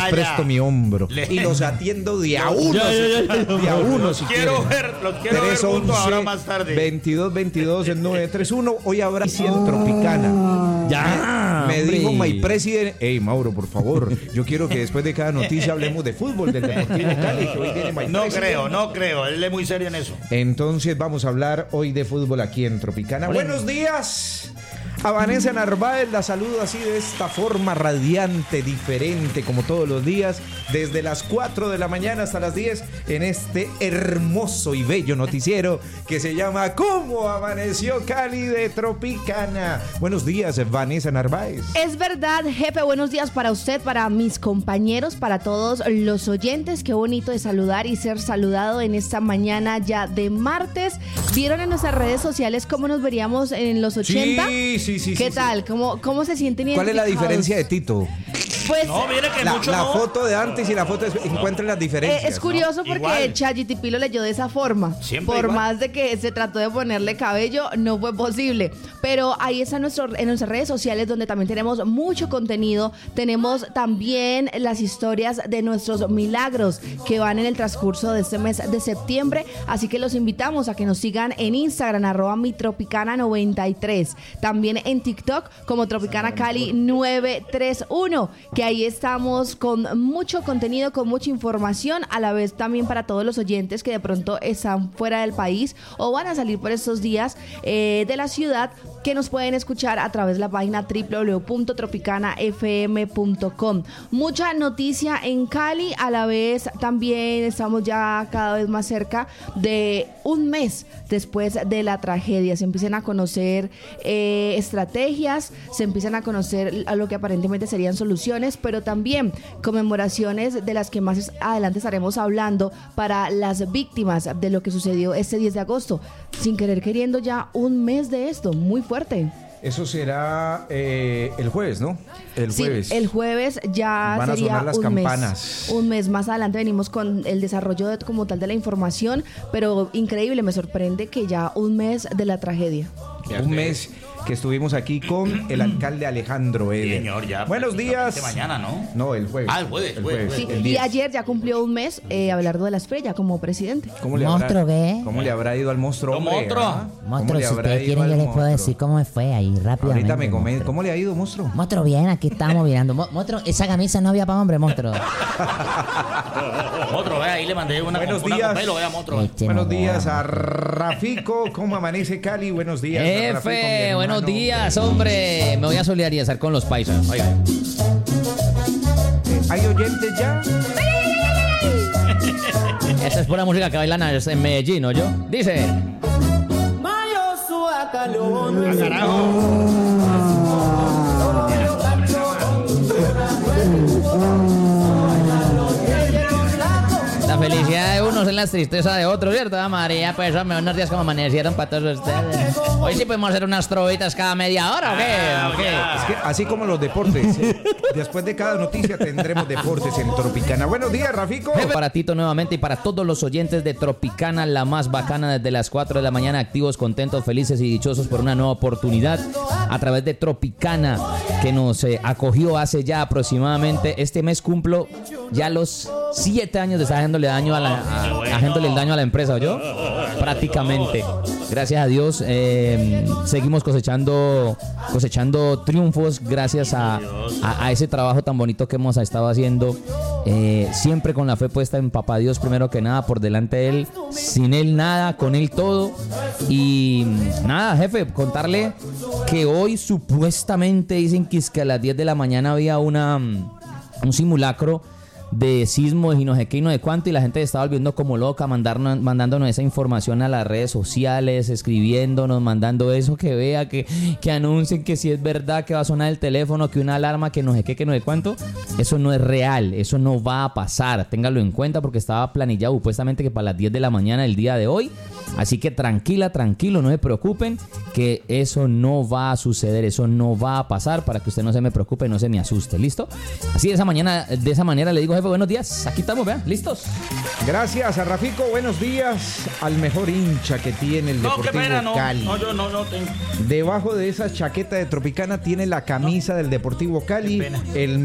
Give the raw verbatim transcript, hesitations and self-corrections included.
les presto mi hombro Le... y los atiendo de a uno. Ya, ya, ya, ya. De a uno, los si quiero quieren. ver, los quiero ver juntos ahora más tarde. veintidós veintidós en nueve tres uno. Hoy habrá cien Tropicana. Ya. Me hombre. dijo my president. Ey, Mauro, por favor. Yo quiero que después de cada noticia hablemos de fútbol, del Deportivo Cali, que hoy viene my No president. creo, no creo. Él es muy serio en eso. Entonces vamos a hablar hoy de fútbol aquí en Tropicana. Hola. Buenos días. A Vanessa Narváez la saludo así de esta forma radiante, diferente, como todos los días, desde las cuatro de la mañana hasta las diez, en este hermoso y bello noticiero que se llama ¿Cómo amaneció Cali de Tropicana? Buenos días, Vanessa Narváez. Es verdad, jefe, buenos días para usted, para mis compañeros, para todos los oyentes. Qué bonito de saludar y ser saludado en esta mañana ya de martes. ¿Vieron en nuestras redes sociales cómo nos veríamos en los ochenta? Sí, sí, sí. ¿Qué sí, tal? sí. ¿Cómo, ¿Cómo se sienten ¿Cuál es la identificados? diferencia de Tito? Pues No, mire que La, mucho la no. foto de antes y la foto de... Encuentren las eh, diferencias. es curioso ¿no? porque Igual. ChatGPT lo leyó de esa forma. Siempre Por igual. más de que se trató de ponerle cabello, no fue posible. Pero ahí está nuestro, en nuestras redes sociales donde también tenemos mucho contenido. Tenemos también las historias de nuestros milagros que van en el transcurso de este mes de septiembre. Así que los invitamos a que nos sigan en Instagram, arroba mi Tropicana noventa y tres. También en TikTok como Tropicana Cali nueve tres uno. Que ahí estamos con mucho contenido, con mucha información, a la vez también para todos los oyentes que de pronto están fuera del país o van a salir por estos días eh, de la ciudad, que nos pueden escuchar a través de la página doble u doble u doble u punto tropicana f m punto com. Mucha noticia en Cali, a la vez también estamos ya cada vez más cerca de un mes después de la tragedia. Se empiezan a conocer eh, estrategias, se empiezan a conocer a lo que aparentemente serían soluciones, pero también conmemoraciones de las que más adelante estaremos hablando para las víctimas de lo que sucedió este diez de agosto. Sin querer queriendo, ya un mes de esto, muy fuerte. Eso será eh, el jueves, ¿no? El jueves. Sí, el jueves ya Van a sería sonar las un campanas. mes. Un mes más adelante venimos con el desarrollo de, como tal de la información, pero increíble, me sorprende que ya un mes de la tragedia. Un mes que estuvimos aquí con el alcalde Alejandro Eder. Señor, ya. Buenos días. prácticamente mañana, ¿no? No, el jueves. Ah, el jueves, El jueves, jueves. Sí, el y diez. ayer ya cumplió un mes eh, Abelardo de la Espriella como presidente. ¿Cómo le habrá, Monstruo, ¿ve? ¿Cómo le habrá ido al monstruo? ¿Lo hombre, monstruo? ah? ¿Cómo Monstruo, le si habrá ustedes ido quieren al yo les puedo monstruo? decir cómo me fue ahí rápidamente. Ahorita me comenta. monstruo. ¿Cómo le ha ido, monstruo? Monstruo, bien, aquí estamos mirando. Mo- Monstruo, esa camisa no había para hombre, monstruo. Otro, vea, ahí le mandé una, Buenos una días. con pelo, vea, otro. Este Buenos no, días no. a Rafico. ¿Cómo amanece Cali? Buenos días. a Rafico, mi Jefe, hermano. buenos días, hombre. Me voy a solidarizar con los paisas. Oiga. ¿Hay oyentes ya? Esta es pura música que bailan en Medellín, ¿no yo? Dice. Ah, carajo. La felicidad de unos es la tristeza de otros, ¿cierto? Ah, María, pues hombre, unos días como amanecieron para todos ustedes. Hoy sí podemos hacer unas trovitas cada media hora, ¿o qué? Ah, ¿O qué? ya. Es que así como los deportes, ¿eh? Después de cada noticia tendremos deportes en Tropicana. Buenos días, Rafico. Para Tito nuevamente y para todos los oyentes de Tropicana, la más bacana desde las cuatro de la mañana, activos, contentos, felices y dichosos por una nueva oportunidad a través de Tropicana, que nos eh, acogió hace ya aproximadamente, este mes cumplo ya los siete años de estar haciéndole daño a la, a- haciéndole el daño a la empresa, ¿yo? Prácticamente. Gracias a Dios eh, seguimos cosechando cosechando triunfos gracias a, a, a ese trabajo tan bonito que hemos estado haciendo, eh, siempre con la fe puesta en Papá Dios primero que nada, por delante de Él, sin Él nada, con Él todo. Y nada, jefe, contarle que hoy supuestamente dicen que, es que a las diez de la mañana había una un simulacro de sismos y no sé qué y no sé cuánto, y la gente estaba volviendo como loca, mandarnos, mandándonos esa información a las redes sociales, escribiéndonos, mandando eso, que vea, que, que anuncien que si es verdad, que va a sonar el teléfono, que una alarma, que no sé qué, que no sé cuánto. Eso no es real, eso no va a pasar, téngalo en cuenta, porque estaba planillado supuestamente que para las diez de la mañana del día de hoy. Así que tranquila, tranquilo, no se preocupen, que eso no va a suceder, eso no va a pasar, para que usted no se me preocupe, no se me asuste, ¿listo? Así de esa mañana, de esa manera le digo, jefe, buenos días, aquí estamos, vean, listos. Gracias a Rafico, buenos días al mejor hincha que tiene el No, Deportivo qué pena, no. Cali. No, yo no, no tengo. Debajo de esa chaqueta de Tropicana tiene la camisa del Deportivo Cali, Qué pena. el